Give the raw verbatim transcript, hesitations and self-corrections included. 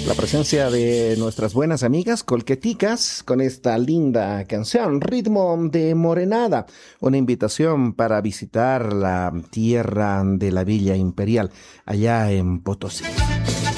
La presencia de nuestras buenas amigas colqueticas con esta linda canción, Ritmo de Morenada, una invitación para visitar la tierra de la Villa Imperial, allá en Potosí.